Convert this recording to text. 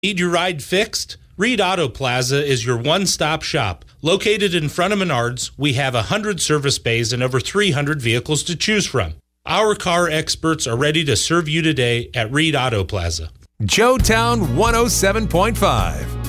Need your ride fixed? Reed Auto Plaza is your one-stop shop. Located in front of Menards, we have 100 service bays and over 300 vehicles to choose from. Our car experts are ready to serve you today at Reed Auto Plaza. Joetown 107.5.